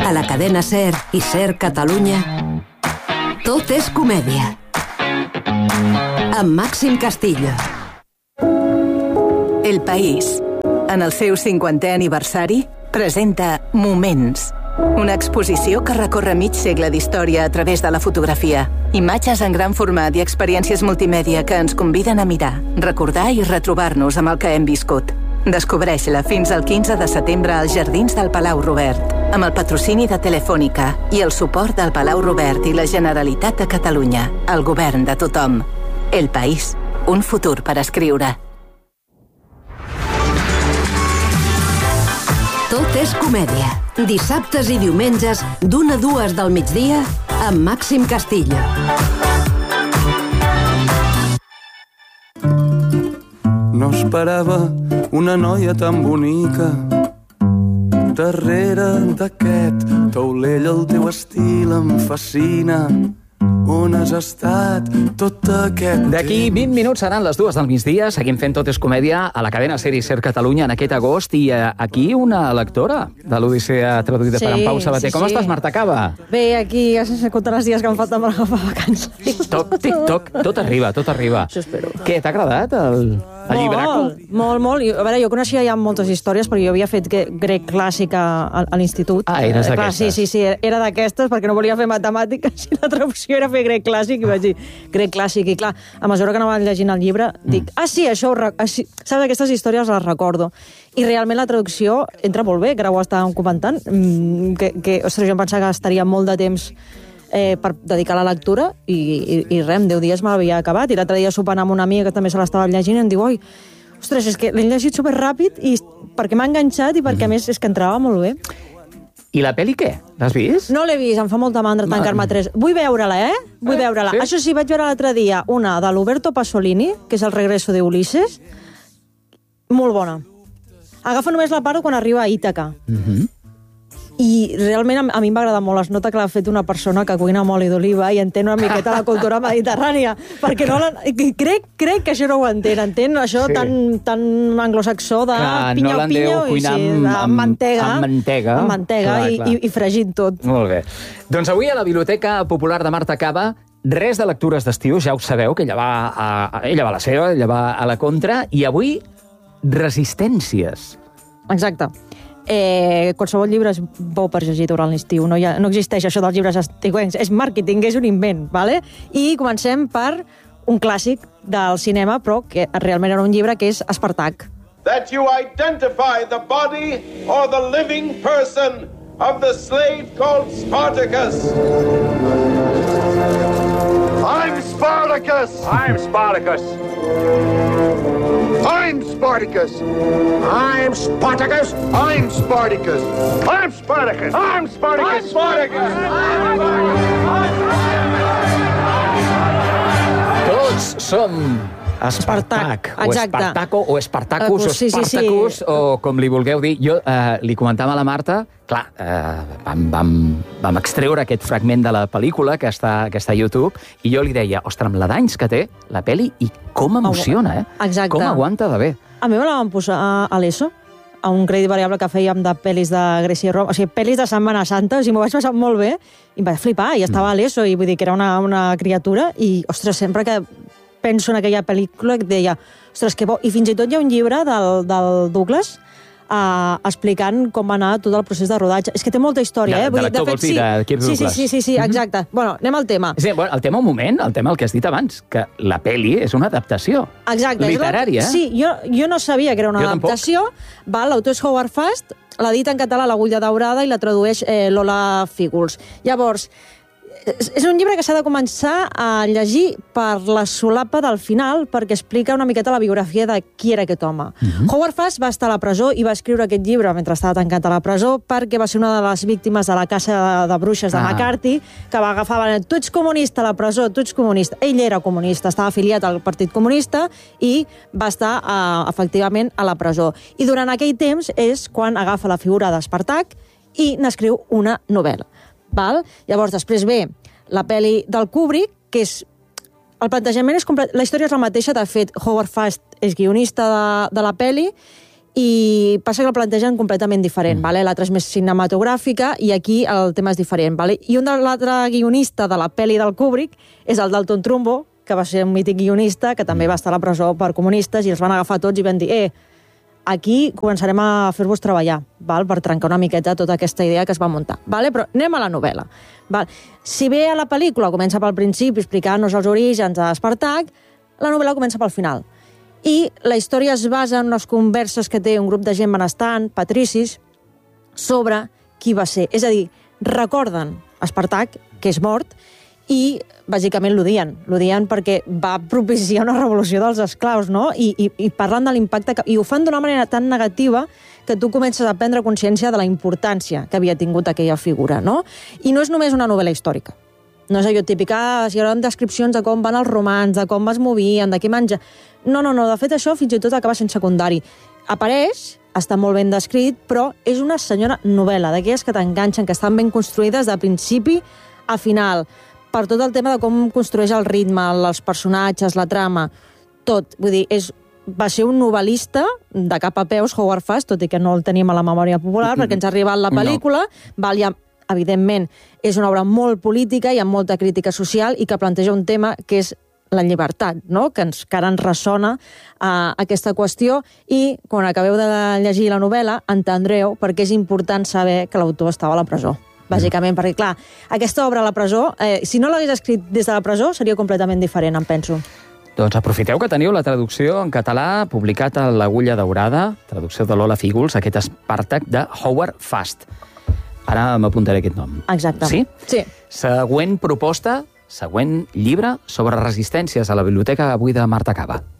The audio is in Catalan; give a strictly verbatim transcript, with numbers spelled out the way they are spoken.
a la cadena SER i SER Catalunya, Tot és comèdia, amb Màxim Castillo. El País, en el seu cinquantè aniversari, presenta Moments, una exposició que recorre mig segle d'història a través de la fotografia. Imatges en gran format i experiències multimèdia que ens conviden a mirar, recordar i retrobar-nos amb el que hem viscut. Descobreix-la fins al quinze de setembre als Jardins del Palau Robert, amb el patrocini de Telefònica i el suport del Palau Robert i la Generalitat de Catalunya, el govern de tothom. El País, un futur per escriure. Tot és comèdia. Dissabtes i diumenges, d'una a dues del migdia, amb Màxim Castillo. No esperava una noia tan bonica. Darrere d'aquest taulell el teu estil em fascina. On has estat tot aquest temps? D'aquí vint minuts seran les dues del migdia. Seguim fent Tot és comèdia a la cadena SER i SER Catalunya en aquest agost. I eh, aquí una lectora de l'Odissea traduïda sí, per en Pau Sabater. Sí, Com sí. estàs, Marta Cava? Bé, aquí ja sense comptar els dies que em falten per agafar vacances. Tic-toc, tic-toc, tot arriba, tot arriba. Això espero. Què, t'ha agradat el, el llibraco? Molt, molt, molt. I, a veure, jo coneixia ja moltes històries perquè jo havia fet que, grec clàssic a, a, a l'institut. Ah, eres Eh, clar, d'aquestes. Sí, sí, sí, era d'aquestes perquè no volia fer matemàtiques i la traducció era fer grec clàssic i vaig dir grec clàssic. I clar, a mesura que anava llegint el llibre, dic, ah, sí, això ho rec- ah, sí. Saps, aquestes històries les recordo. I realment la traducció entra molt bé, que ara ho estàvem comentant, mm, que, que, ostres, jo em pensava que estaria molt de temps eh, per dedicar a la lectura i, i, i res, en deu dies me l'havia acabat. I l'altre dia sopant amb una amiga que també se l'estava llegint i em diu, oi, ostres, és que l'he llegit superràpid i perquè m'ha enganxat i perquè, a més, és que entrava molt bé. I la pel·li què? L'has vist? No l'he vist, em fa molta mandra tancar-me a tres. Vull veure-la, eh? Vull Eh, veure-la. sí? Això sí, vaig veure l'altre dia una de l'Uberto Pasolini, que és El regreso de Ulises. Molt bona. Agafa només la part quan arriba a Ítaca. Mhm. I realment a- a mi em va agradar molt. Es nota que l'ha fet una persona que cuina amb oli d'oliva i entén una miqueta la cultura mediterrània. Perquè no la... crec, crec que això no ho entén. Entén això Sí. tan, tan anglosaxó de Que pinyó no l'han pinyó deu i cuinar sí, amb- amb, amb- mantega. amb mantega. Amb mantega Clar, i, clar. i, i fregint tot. Molt bé. Doncs avui a la Biblioteca Popular de Marta Cava, res de lectures d'estiu, ja ho sabeu, que ella va a, a- ella va a la seva, ella va a la contra, i avui resistències. Exacte. Eh, qualsevol llibre és bo per llegir durant l'estiu. No, hi ha, no existeix això dels llibres estiuencs. És màrqueting, és un invent. Vale? I comencem per un clàssic del cinema, però que realment era un llibre, que és Espartac. That you identify the body or the living person of the slave called Spartacus. I'm Spartacus! I'm Spartacus! I'm Spartacus! I'm Spartacus! I'm Spartacus! I'm Spartacus! I'm Spartacus! I'm Tots som Espartac, o Exacte. Espartaco, o Espartacus, o Sí, sí, sí. Espartacus, o com li vulgueu dir. Jo eh, li comentava a la Marta, clar, eh, vam, vam, vam extreure aquest fragment de la pel·lícula que està, que està a YouTube, i jo li deia, ostres, amb la d'anys que té la pel·li, i com emociona, eh? Exacte. Com aguanta de bé. A mi me la van posar a, a l'ESO, a un crèdit variable que fèiem de pel·lis de Grècia i Roma, o sigui, pel·lis de Setmana Santa, o sigui, m'ho vaig passar molt bé, i em vaig flipar, i estava a l'ESO, i vull dir que era una, una criatura, i, ostres, sempre que penso en aquella pel·lícula, que deia, ostres, que bo, i fins i tot hi ha un llibre del, del Douglas, Uh, explicant com va anar tot el procés de rodatge. És que té molta història, De- eh? de l'actor, vols dir, de Kirk sí, sí, Douglas. sí, sí, sí, exacte. Bueno, anem al tema. Sí, bueno, el tema, un moment, el tema el que has dit abans, que la pel·li és una adaptació Exacte. és la- literària. eh? Sí, jo, jo no sabia que era una Jo tampoc. adaptació. Va, l'autor és Howard Fast, l'ha dit en català l'Agulla Daurada i la tradueix eh, Lola Fígols. Llavors, és, és un llibre que s'ha de començar a llegir per la solapa del final, perquè explica una miqueta la biografia de qui era aquest home. Mhm. Howard Fast va estar a la presó i va escriure aquest llibre mentre estava tancat a la presó perquè va ser una de les víctimes de la caça de, de bruixes de Ah. McCarthy, que va agafar, tu ets comunista a la presó, tu ets comunista. Ell era comunista, estava afiliat al Partit Comunista i va estar, eh, efectivament, a la presó. I durant aquell temps és quan agafa la figura d'Espartac i n'escriu una novel·la. Val? Llavors, després ve la pel·li del Kubrick, que és... El plantejament és complet... La història és la mateixa, de fet, Howard Fast és guionista de, de la pel·li, i passa que el plantegen completament diferent. Mm. Vale? L'altra és més cinematogràfica i aquí el tema és diferent. Vale? I un de l'altre guionista de la pel·li del Kubrick és el Dalton Trumbo, que va ser un mític guionista, que també va estar a la presó per comunistes, i els van agafar tots i van dir eh, aquí començarem a fer-vos treballar, val? Per trencar una miqueta tota aquesta idea que es va muntar. Vale? Però anem a la novel·la. Val? Si bé a la pel·lícula comença pel principi explicant-nos els orígens d'Espartac, la novel·la comença pel final. I la història es basa en unes converses que té un grup de gent benestant, patricis, sobre qui va ser. És a dir, recorden Espartac, que és mort, i bàsicament l'odien. L'odien perquè va propiciar una revolució dels esclaus, no? I, i, i parlen de l'impacte que... I ho fan d'una manera tan negativa que tu comences a prendre consciència de la importància que havia tingut aquella figura, no? I no és només una novel·la històrica. No és allò típic, ah, hi haurà descripcions de com van els romans, de com es movien, de què menja... No, no, no, de fet això fins i tot acaba sent secundari. Apareix, està molt ben descrit, però és una senyora novel·la, d'aquelles que t'enganxen, que estan ben construïdes de principi a final, per tot el tema de com construeix el ritme, els personatges, la trama, tot. Vull dir, és, va ser un novel·lista de cap a peus, Howard Fast, tot i que no el tenim a la memòria popular, mm-hmm. perquè ens ha arribat la pel·lícula, no. Val, ja, evidentment, és una obra molt política i amb molta crítica social i que planteja un tema que és la llibertat, no? Que, ens, que ara ens ressona uh, aquesta qüestió, i quan acabeu de llegir la novel·la entendreu per què és important saber que l'autor estava a la presó. Bàsicament, perquè, clar, aquesta obra a la presó, eh, si no l'hagués escrit des de la presó, seria completament diferent, em penso. Doncs aprofiteu que teniu la traducció en català, publicat a l'Agulla Daurada, traducció de Lola Fígols, aquest Espartac de Howard Fast. Ara m'apuntaré aquest nom. Exacte. Sí? Sí. Següent proposta, següent llibre sobre resistències a la biblioteca avui de Marta Cava.